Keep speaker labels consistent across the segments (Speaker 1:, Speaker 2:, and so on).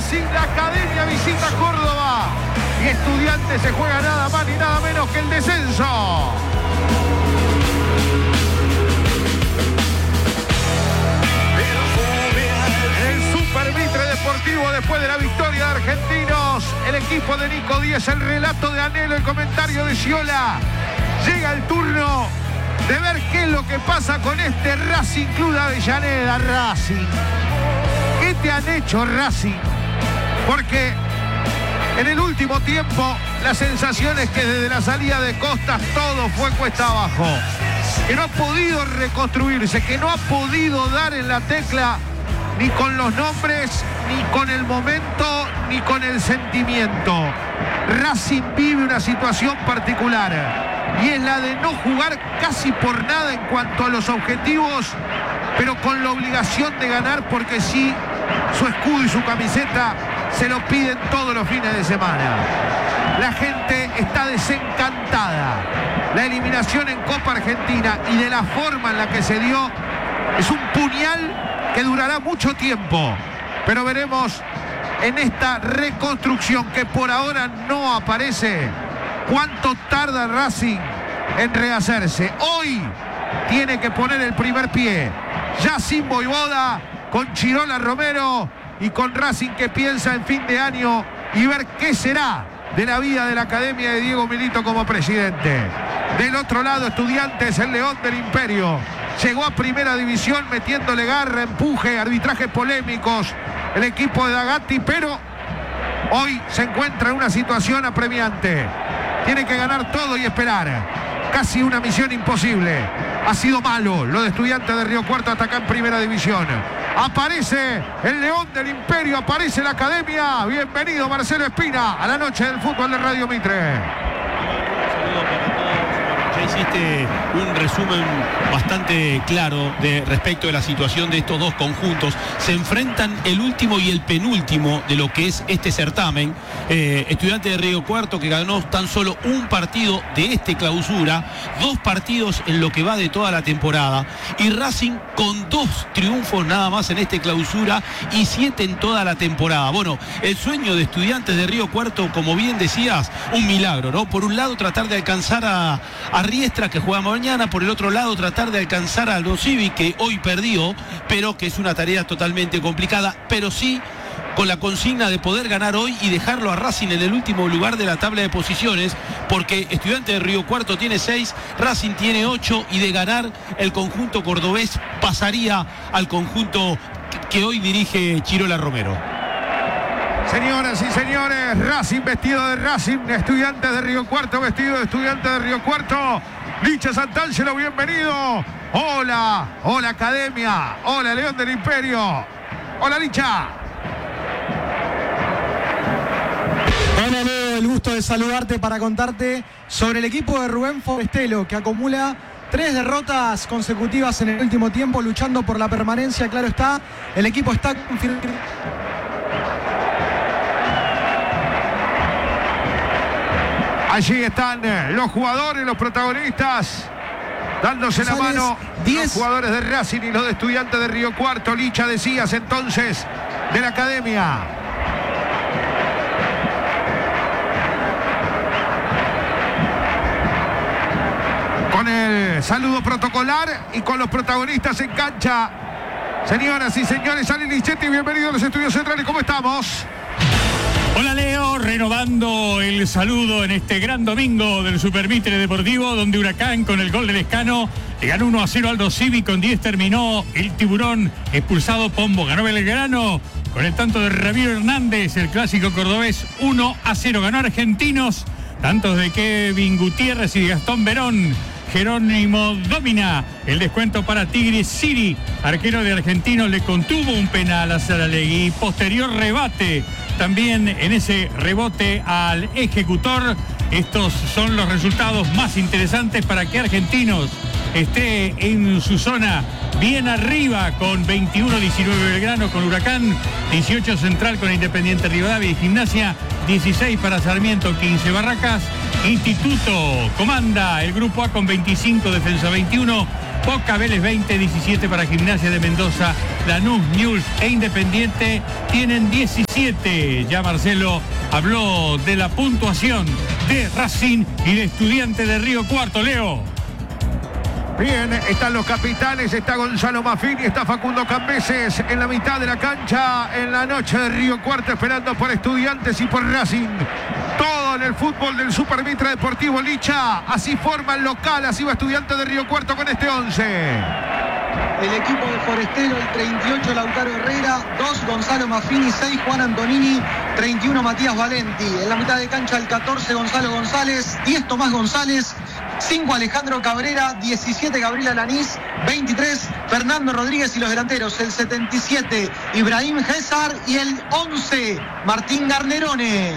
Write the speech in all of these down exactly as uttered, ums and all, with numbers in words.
Speaker 1: Racing, la Academia visita Córdoba y Estudiantes se juega nada más ni nada menos que el descenso. En el Super Mitre Deportivo, después de la victoria de Argentinos, el equipo de Nico Díaz, el relato de Anhelo, el comentario de Sciolá. Llega el turno de ver qué es lo que pasa con este Racing Club de Avellaneda. Racing, ¿qué te han hecho, Racing? Porque en el último tiempo la sensación es que desde la salida de Costas todo fue cuesta abajo, que no ha podido reconstruirse, que no ha podido dar en la tecla ni con los nombres, ni con el momento, ni con el sentimiento. Racing vive una situación particular y es la de no jugar casi por nada en cuanto a los objetivos, pero con la obligación de ganar, porque sí, su escudo y su camiseta se lo piden todos los fines de semana. La gente está desencantada. La eliminación en Copa Argentina y de la forma en la que se dio es un puñal que durará mucho tiempo, pero veremos en esta reconstrucción que por ahora no aparece cuánto tarda Racing en rehacerse. Hoy tiene que poner el primer pie, ya sin Voivoda, con Chirola Romero y con Racing que piensa en fin de año y ver qué será de la vida de la Academia de Diego Milito como presidente. Del otro lado, Estudiantes, el León del Imperio. Llegó a primera división metiéndole garra, empuje, arbitrajes polémicos el equipo de D'Agati, pero hoy se encuentra en una situación apremiante. Tiene que ganar todo y esperar. Casi una misión imposible. Ha sido malo lo de Estudiantes de Río Cuarto hasta acá en primera división. Aparece el León del Imperio, aparece la Academia. Bienvenido Marcelo Espina a la noche del fútbol de Radio Mitre.
Speaker 2: Hiciste un resumen bastante claro de respecto de la situación de estos dos conjuntos. Se enfrentan el último y el penúltimo de lo que es este certamen. Eh, Estudiantes de Río Cuarto, que ganó tan solo un partido de este clausura, dos partidos en lo que va de toda la temporada, y Racing con dos triunfos nada más en este clausura y siete en toda la temporada. Bueno, el sueño de Estudiantes de Río Cuarto, como bien decías, un milagro, ¿no? Por un lado, tratar de alcanzar a, a Riestra, que juega mañana. Por el otro lado, tratar de alcanzar a Aldo Civi, que hoy perdió, pero que es una tarea totalmente complicada, pero sí con la consigna de poder ganar hoy y dejarlo a Racing en el último lugar de la tabla de posiciones, porque Estudiantes de Río Cuarto tiene seis, Racing tiene ocho, y de ganar el conjunto cordobés pasaría al conjunto que hoy dirige Chirola Romero.
Speaker 1: Señoras y señores, Racing vestido de Racing, Estudiantes de Río Cuarto vestido de Estudiantes de Río Cuarto. Licha Santangelo, bienvenido. Hola, hola Academia, hola León del Imperio. Hola Licha.
Speaker 3: Hola Leo, el gusto de saludarte para contarte sobre el equipo de Rubén Forestelo, que acumula tres derrotas consecutivas en el último tiempo, luchando por la permanencia. Claro está, el equipo está confirmado.
Speaker 1: Allí están los jugadores, los protagonistas, dándose la mano. Los jugadores de Racing y los de Estudiantes de Río Cuarto. Licha, decías entonces, de la Academia. Con el saludo protocolar y con los protagonistas en cancha. Señoras y señores, Ali Lichetti, bienvenido a los estudios centrales. ¿Cómo estamos?
Speaker 4: Hola Leo, renovando el saludo en este gran domingo del Super Mitre Deportivo, donde Huracán con el gol del Lescano le ganó uno a cero al Aldo Civi. Con diez terminó el Tiburón, expulsado Pombo. Ganó Belgrano con el tanto de Ramiro Hernández, el clásico cordobés, uno a cero. Ganó Argentinos, tantos de Kevin Gutiérrez y de Gastón Verón. Jerónimo domina el descuento para Tigres. Siri, arquero de Argentinos, le contuvo un penal a Saralegui. Posterior rebate también en ese rebote al ejecutor. Estos son los resultados más interesantes para que Argentinos esté en su zona bien arriba, con veintiuno diecinueve Belgrano, con Huracán dieciocho Central, con Independiente Rivadavia y Gimnasia dieciséis para Sarmiento, quince Barracas. Instituto comanda el grupo A con veinticinco, Defensa veintiuno, Boca, Vélez veinte, diecisiete para Gimnasia de Mendoza, Lanús, Newell's e Independiente tienen diecisiete. Ya Marcelo habló de la puntuación de Racing y de Estudiantes de Río Cuarto. Leo.
Speaker 1: Bien, están los capitanes, está Gonzalo Maffini, está Facundo Cambeses en la mitad de la cancha en la noche de Río Cuarto, esperando por Estudiantes y por Racing. Todo en el fútbol del Super Mitre Deportivo Licha. Así forma el local, así va Estudiantes de Río Cuarto con este once.
Speaker 3: El equipo de Forestero, el treinta y ocho Lautaro Herrera, dos Gonzalo Maffini, seis Juan Antonini, treinta y uno Matías Valenti. En la mitad de cancha el catorce Gonzalo González, diez Tomás González, cinco Alejandro Cabrera, diecisiete Gabriel Alanís, veintitrés Fernando Rodríguez y los delanteros, el setenta y siete Ibrahim César y el once Martín Garnerone.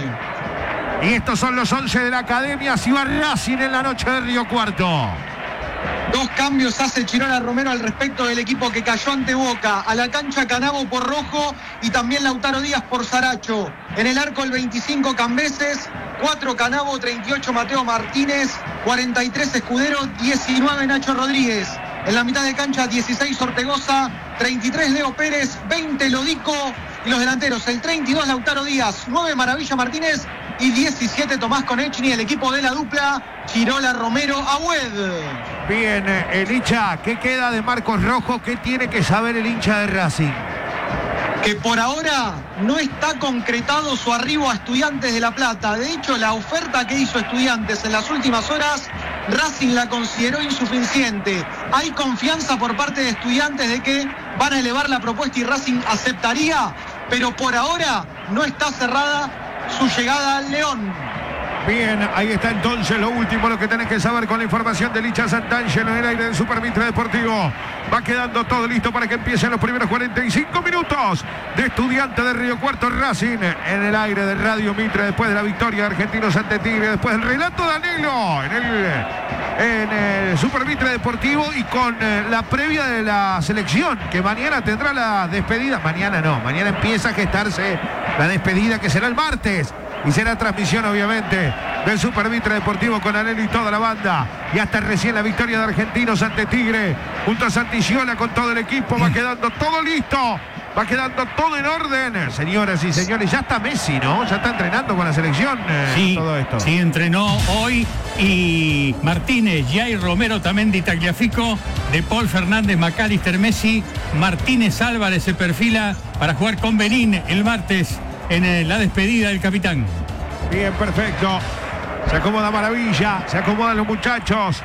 Speaker 1: Y estos son los once de la academia, así va Racing en la noche de Río Cuarto.
Speaker 3: Dos cambios hace Chirola Romero al respecto del equipo que cayó ante Boca. A la cancha Canavo por Rojo y también Lautaro Díaz por Saracho. En el arco el veinticinco Cambeses, cuatro Canavo, treinta y ocho Mateo Martínez, cuarenta y tres Escudero, diecinueve Nacho Rodríguez. En la mitad de cancha dieciséis Ortegoza, treinta y tres Leo Pérez, veinte Lodico y los delanteros el treinta y dos Lautaro Díaz, nueve Maravilla Martínez y diecisiete Tomás Konechny, el equipo de la dupla Chirola Romero Agüed.
Speaker 1: Bien, el hincha, ¿qué queda de Marcos Rojo? ¿Qué tiene que saber el hincha de Racing?
Speaker 3: Que por ahora no está concretado su arribo a Estudiantes de La Plata. De hecho, la oferta que hizo Estudiantes en las últimas horas, Racing la consideró insuficiente. Hay confianza por parte de Estudiantes de que van a elevar la propuesta y Racing aceptaría, pero por ahora no está cerrada su llegada al León.
Speaker 1: Bien, ahí está entonces lo último, lo que tenés que saber con la información de Licha Santangelo en el aire del Super Mitre Deportivo. Va quedando todo listo para que empiecen los primeros cuarenta y cinco minutos de Estudiantes de Río Cuarto Racing en el aire de Radio Mitre después de la victoria de Argentinos ante Tigre, después del relato de Anelo en el, en el Super Mitre Deportivo y con eh, la previa de la selección que mañana tendrá la despedida. Mañana no, mañana empieza a gestarse la despedida que será el martes. Y será transmisión, obviamente, del Super Mitre Deportivo con Anelo y toda la banda. Y hasta recién la victoria de Argentinos ante Tigre. Junto a Santillana con todo el equipo. Va quedando todo listo. Va quedando todo en orden. Señoras y señores, ya está Messi, ¿no? Ya está entrenando con la selección. Eh,
Speaker 4: sí,
Speaker 1: todo esto.
Speaker 4: Sí, entrenó hoy. Y Martínez, Jair Romero, Tamendi, Tagliafico, De Paul, Fernández, Macalister, Messi. Martínez Álvarez se perfila para jugar con Benín el martes en la despedida del capitán.
Speaker 1: Bien, perfecto. Se acomoda Maravilla, se acomodan los muchachos.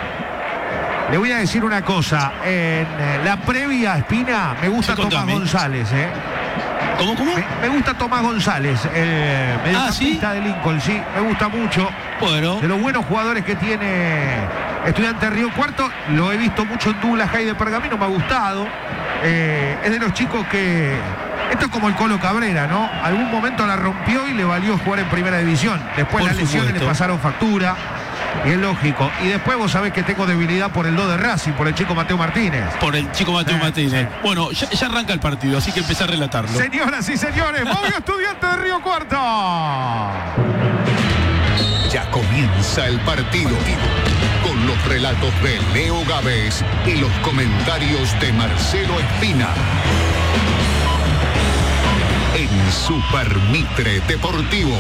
Speaker 1: Le voy a decir una cosa. En la previa, Espina, me gusta sí, Tomás González. ¿eh?
Speaker 2: ¿Cómo, cómo?
Speaker 1: Me, me gusta Tomás González, el mediocampista ah, ¿sí? de Lincoln. Sí, me gusta mucho.
Speaker 2: Bueno.
Speaker 1: De los buenos jugadores que tiene Estudiantes de Río Cuarto. Lo he visto mucho en Douglas High de Pergamino, me ha gustado. Eh, es de los chicos que... Esto es como el Colo Cabrera, ¿no? Algún momento la rompió y le valió jugar en primera división. Después por las lesiones supuesto. Le pasaron factura. Y es lógico. Y después vos sabés que tengo debilidad por el dos de Racing, por el chico Mateo Martínez.
Speaker 2: Por el chico Mateo eh, Martínez. Sí. Bueno, ya, ya arranca el partido, así que empecé a relatarlo.
Speaker 1: Señoras y señores, movió Estudiantes de Río Cuarto.
Speaker 5: Ya comienza el partido. Con los relatos de Leo Gávez y los comentarios de Marcelo Espina. En Super Mitre Deportivo.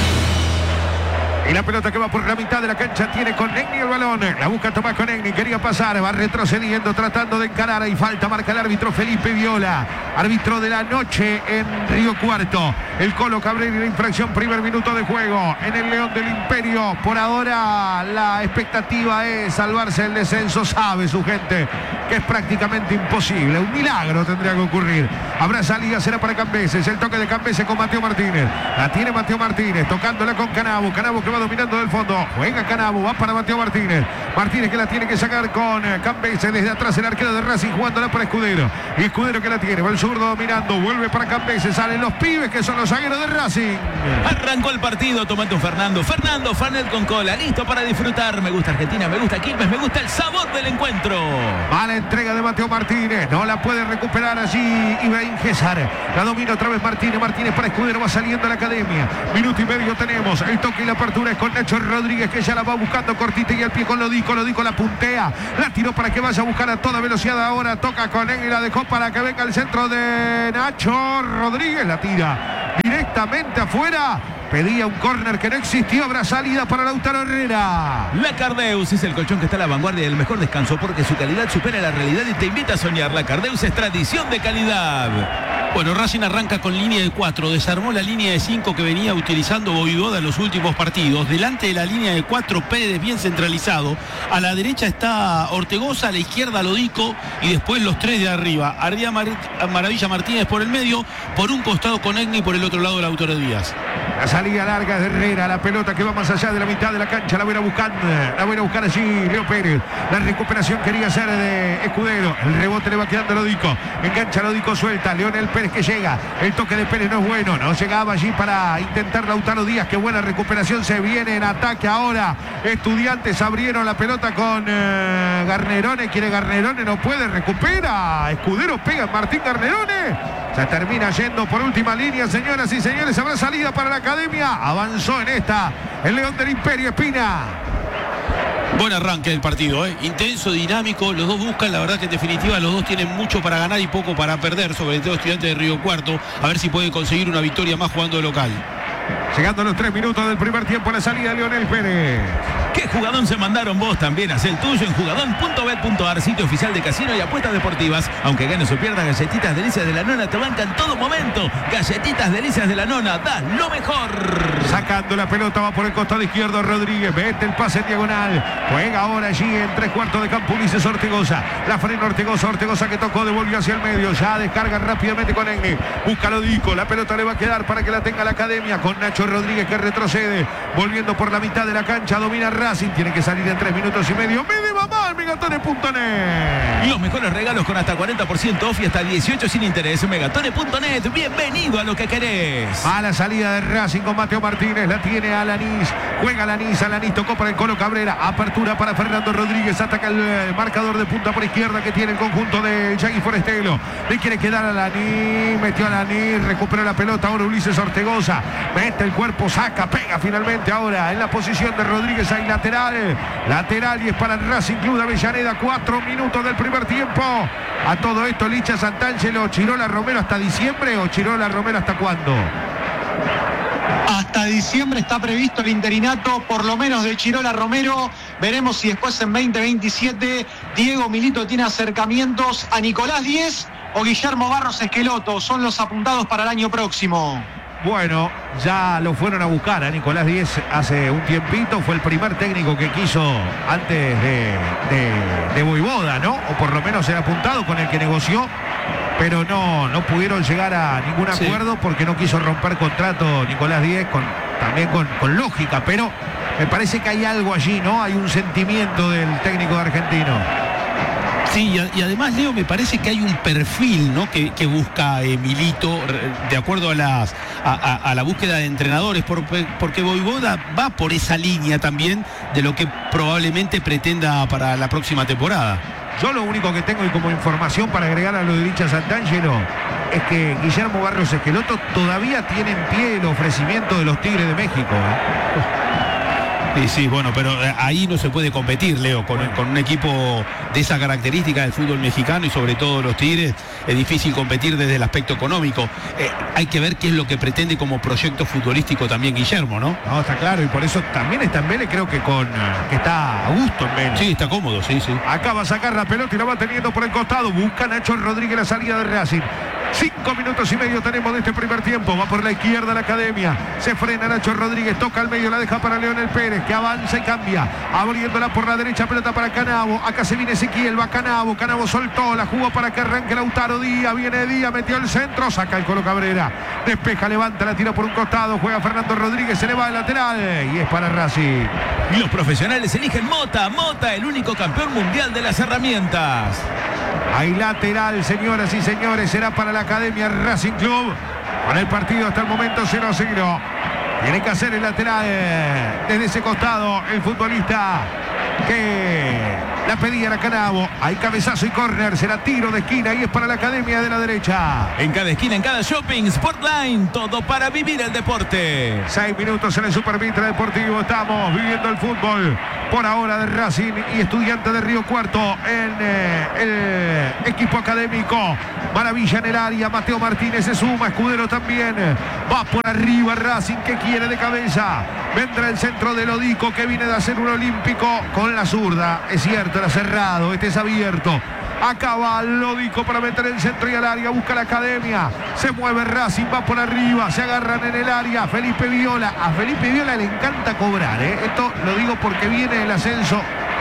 Speaker 1: Y la pelota que va por la mitad de la cancha tiene Konechny el balón. La busca Tomás Konechny, quería pasar, va retrocediendo, tratando de encarar. Y falta, marca el árbitro Felipe Viola. Árbitro de la noche en Río Cuarto. El Colo Cabrera y la infracción, primer minuto de juego en el León del Imperio. Por ahora la expectativa es salvarse el descenso. Sabe su gente que es prácticamente imposible. Un milagro tendría que ocurrir. Habrá salida, será para Cambeses. El toque de Cambeses con Mateo Martínez. La tiene Mateo Martínez, tocándola con Canavo. Canavo que va dominando del fondo. Juega Canavo, va para Mateo Martínez. Martínez que la tiene que sacar con Cambeses. Desde atrás el arquero de Racing jugándola para Escudero. Y Escudero que la tiene, va el zurdo dominando. Vuelve para Cambeses. Salen los pibes que son los zagueros de Racing.
Speaker 6: Arrancó el partido, tomando Fernando. Fernando Fernet con cola, listo para disfrutar. Me gusta Argentina, me gusta Quilmes, me gusta el sabor del encuentro.
Speaker 1: Mala entrega de Mateo Martínez. No la puede recuperar allí Ibrahim Ibrahim César. La domina otra vez Martínez. Martínez para Escudero. Va saliendo a la academia. Minuto y medio tenemos. El toque y la apertura es con Nacho Rodríguez, que ya la va buscando cortita y al pie con Lodico. Lodico la puntea. La tiró para que vaya a buscar a toda velocidad ahora. Toca con él y la dejó para que venga el centro de Nacho Rodríguez. La tira directamente afuera. Pedía un córner que no existió. Habrá salida para Lautaro Herrera.
Speaker 6: La Cardeus es el colchón que está a la vanguardia del mejor descanso porque su calidad supera la realidad y te invita a soñar. La Cardeus es tradición de calidad.
Speaker 2: Bueno, Racing arranca con línea de cuatro, desarmó la línea de cinco que venía utilizando Voivoda en los últimos partidos. Delante de la línea de cuatro, Pérez bien centralizado. A la derecha está Ortegoza, a la izquierda Lodico y después los tres de arriba. Ardía Mar Maravilla Martínez por el medio, por un costado con Egni, por el otro lado Lautaro Díaz.
Speaker 1: La salida larga de Herrera, la pelota que va más allá de la mitad de la cancha, la voy a buscar, la voy a buscar allí Leo Pérez. La recuperación quería ser de Escudero, el rebote le va quedando a Lodico, engancha Lodico, suelta, Leonel Pérez que llega, el toque de Pérez no es bueno, no llegaba allí para intentar Lautaro Díaz, qué buena recuperación, se viene en ataque ahora, Estudiantes abrieron la pelota con eh, Garnerone, quiere Garnerone, no puede, recupera, Escudero pega Martín Garnerone. Se termina yendo por última línea, señoras y señores. Habrá salida para la academia. Avanzó en esta el León del Imperio, Espina.
Speaker 2: Buen arranque del partido, ¿eh? Intenso, dinámico. Los dos buscan, la verdad que en definitiva los dos tienen mucho para ganar y poco para perder. Sobre todo Estudiantes de Río Cuarto. A ver si puede conseguir una victoria más jugando de local.
Speaker 1: Llegando a los tres minutos del primer tiempo, la salida de Leonel Pérez.
Speaker 6: ¿Qué jugadón se mandaron vos también? Haz el tuyo en jugadón punto bet punto ar, sitio oficial de casino y apuestas deportivas. Aunque ganes o pierdas, Galletitas Delicias de la Nona te bancan en todo momento. Galletitas Delicias de la Nona, das lo mejor.
Speaker 1: Sacando la pelota, va por el costado izquierdo Rodríguez, mete el pase en diagonal. Juega ahora allí en tres cuartos de campo Ulises Ortegoza. La frena Ortegoza, Ortegoza que tocó, devolvió hacia el medio. Ya descarga rápidamente con Egni. Busca Lodico, la pelota le va a quedar para que la tenga la academia con Nacho Rodríguez que retrocede. Volviendo por la mitad de la cancha, domina Racing, tiene que salir en tres minutos y medio. Me va mal, Megatone punto net.
Speaker 6: Los mejores regalos con hasta cuarenta por ciento off y hasta dieciocho sin interés. Megatone punto net, bienvenido a lo que querés.
Speaker 1: A la salida de Racing con Mateo Martínez, la tiene Alanís, juega Alanís, Alanís tocó para el Colo Cabrera, apertura para Fernando Rodríguez, ataca el marcador de punta por izquierda que tiene el conjunto de Yagui Forestelo, le quiere quedar a Alanís, metió a Alanís, recupera la pelota, ahora Ulises Ortegoza, mete el cuerpo, saca, pega finalmente ahora en la posición de Rodríguez, hay lateral, lateral y es para el Racing Club de Avellaneda, cuatro minutos del primer tiempo. A todo esto Licha Santangelo, Chirola Romero hasta diciembre o Chirola Romero hasta cuándo?
Speaker 3: Hasta diciembre está previsto el interinato, por lo menos de Chirola Romero. Veremos si después en veinte veintisiete Diego Milito tiene acercamientos a Nicolás Díez o Guillermo Barros Esqueloto. Son los apuntados para el año próximo.
Speaker 1: Bueno, ya lo fueron a buscar a Nicolás Díez hace un tiempito. Fue el primer técnico que quiso antes de, de, de Voivoda, ¿no? O por lo menos el apuntado con el que negoció. Pero no, no pudieron llegar a ningún acuerdo sí. porque no quiso romper contrato Nicolás Díez, con, también con, con lógica. Pero me parece que hay algo allí, ¿no? Hay un sentimiento del técnico de Argentino.
Speaker 2: Sí, y además, Leo, me parece que hay un perfil, ¿no? que, que busca eh, Milito de acuerdo a, las, a, a, a la búsqueda de entrenadores, por, porque Voivoda va por esa línea también de lo que probablemente pretenda para la próxima temporada.
Speaker 1: Yo lo único que tengo y como información para agregar a lo de Licha Santangelo es que Guillermo Barros Esqueloto todavía tiene en pie el ofrecimiento de los Tigres de México, ¿eh?
Speaker 2: Sí, sí, bueno, pero ahí no se puede competir, Leo, con, con un equipo de esa característica del fútbol mexicano y sobre todo los Tigres, es difícil competir desde el aspecto económico. Eh, hay que ver qué es lo que pretende como proyecto futbolístico también Guillermo, ¿no?
Speaker 1: No, está claro, y por eso también está en Vélez, creo que con que está a gusto en Vélez.
Speaker 2: Sí, está cómodo, sí, sí.
Speaker 1: Acaba a sacar la pelota y la va teniendo por el costado, busca Nacho Rodríguez la salida de Racing. Cinco minutos y medio tenemos de este primer tiempo. Va por la izquierda la academia. Se frena Nacho Rodríguez. Toca al medio. La deja para Leonel Pérez, que avanza y cambia. Abriéndola por la derecha. Pelota para Canavo. Acá se viene Ezequiel. Va Canavo. Canavo soltó. La jugó para que arranque Lautaro Díaz. Viene Díaz. Metió el centro. Saca el Colo Cabrera. Despeja, levanta, la tira por un costado. Juega Fernando Rodríguez. Se le va el lateral. Y es para Racing.
Speaker 6: Y los profesionales eligen Mota. Mota, el único campeón mundial de las herramientas.
Speaker 1: Hay lateral, señoras y señores, será para la Academia Racing Club. Con el partido hasta el momento cero a cero. Tiene que hacer el lateral desde ese costado el futbolista que La pedía la Canavo. Hay cabezazo y córner. Será tiro de esquina y es para la Academia de la derecha.
Speaker 6: En cada esquina, en cada shopping, Sportline, todo para vivir el deporte.
Speaker 1: Seis minutos en el Supermitre Deportivo. Estamos viviendo el fútbol por ahora de Racing y Estudiante de Río Cuarto en eh, el equipo académico. Maravilla en el área. Mateo Martínez se suma. Escudero también. Va por arriba Racing, que quiere de cabeza. Vendrá el centro de Lodico, que viene de hacer un olímpico con la zurda. Es cierto, era cerrado. Este es abierto. Acá va Lodico para meter el centro y al área. Busca la Academia. Se mueve Racing, va por arriba. Se agarran en el área. Felipe Viola. A Felipe Viola le encanta cobrar, ¿eh? Esto lo digo porque viene el ascenso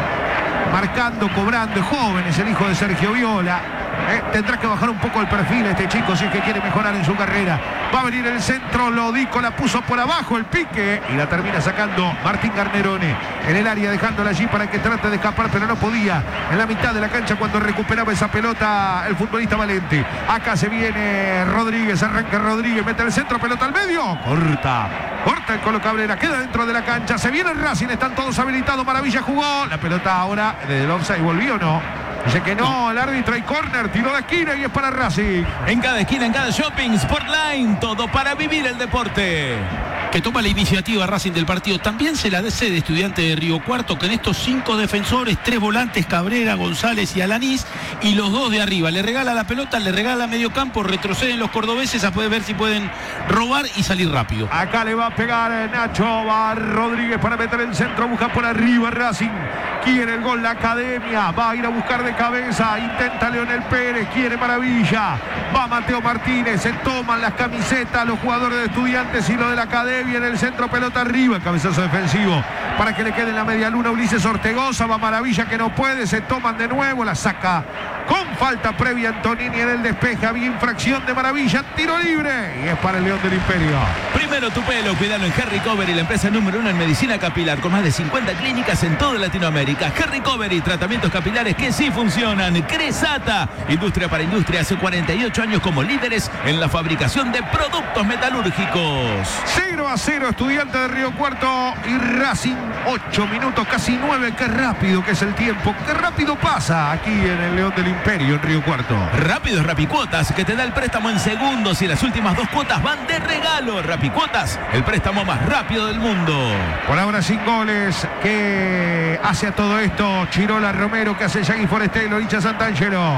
Speaker 1: marcando, cobrando. Es joven, es el hijo de Sergio Viola. Eh, tendrá que bajar un poco el perfil este chico si es que quiere mejorar en su carrera. Va a venir el centro, Lodico la puso por abajo, el pique, y la termina sacando Martín Garnerone en el área, dejándola allí para que trate de escapar, pero no podía. En la mitad de la cancha cuando recuperaba esa pelota el futbolista Valente. Acá se viene Rodríguez, arranca Rodríguez, mete el centro, pelota al medio, corta. Corta el Colo Cabrera, queda dentro de la cancha, se viene el Racing, están todos habilitados, Maravilla jugó, la pelota ahora desde el offside, ¿volvió o no? Dice que no, el árbitro, hay córner, tiro de esquina y es para Racing.
Speaker 6: En cada esquina, en cada shopping, Sportline, todo para vivir el deporte.
Speaker 2: Que toma la iniciativa Racing del partido. También se la cede Estudiante de Río Cuarto, que en estos cinco defensores, tres volantes, Cabrera, González y Alanís, y los dos de arriba. Le regala la pelota, le regala medio campo, retroceden los cordobeses a poder ver si pueden robar y salir rápido.
Speaker 1: Acá le va a pegar Nacho, va Rodríguez para meter el centro, busca por arriba Racing. Quiere el gol la Academia, va a ir a buscar de cabeza, intenta Leonel Pérez, quiere Maravilla, va Mateo Martínez, se toman las camisetas los jugadores de Estudiantes y los de la Academia en el centro, pelota arriba, cabezazo defensivo para que le quede en la media luna Ulises Ortegoza, va Maravilla que no puede, se toman de nuevo, la saca con falta previa Antonini en el despeje, había infracción de Maravilla, tiro libre y es para el León del Imperio.
Speaker 6: Primero tu pelo, cuidalo en Hair Recovery, la empresa número uno en medicina capilar, con más de cincuenta clínicas en toda Latinoamérica. Hair Recovery, tratamientos capilares que sí funcionan. Cresata, industria para industria, hace cuarenta y ocho años como líderes en la fabricación de productos metalúrgicos.
Speaker 1: cero a cero, Estudiante de Río Cuarto y Racing, ocho minutos, casi nueve. Qué rápido que es el tiempo, qué rápido pasa aquí en el León del Imperio, en Río Cuarto.
Speaker 6: Rápido es Rapicuotas, que te da el préstamo en segundos y las últimas dos cuotas van de regalo. Rapicuotas, el préstamo más rápido del mundo.
Speaker 1: Por ahora sin goles, que hace a todo esto Chirola Romero, que hace Yagui Forestelo, Licha Santangelo.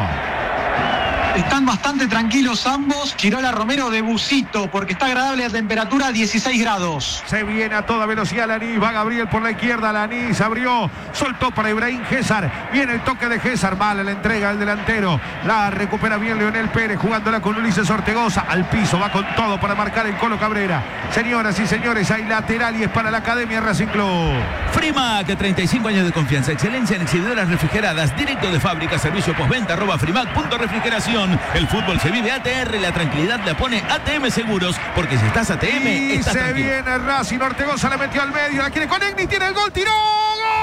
Speaker 3: Están bastante tranquilos ambos. Chirola Romero de busito, porque está agradable la temperatura, dieciséis grados.
Speaker 1: Se viene a toda velocidad Lanís, va Gabriel por la izquierda, Lanís abrió, soltó para Ibrahim Gésar, viene el toque de Gésar, mala la entrega al delantero, la recupera bien Leonel Pérez, jugándola con Ulises Ortegoza, al piso, va con todo para marcar el Colo Cabrera. Señoras y señores, hay lateral y es para la Academia Racing Club.
Speaker 6: Frimac, treinta y cinco años de confianza, excelencia en exhibidoras refrigeradas, directo de fábrica, servicio postventa, arroba frimac punto refrigeración. El fútbol se vive A T R, la tranquilidad la pone A T M Seguros, porque si estás A T M,
Speaker 1: y
Speaker 6: estás
Speaker 1: se
Speaker 6: tranquilo.
Speaker 1: viene Racing, Ortegoza la metió al medio, la quiere con Egni, tiene el gol, tiró, ¡gol!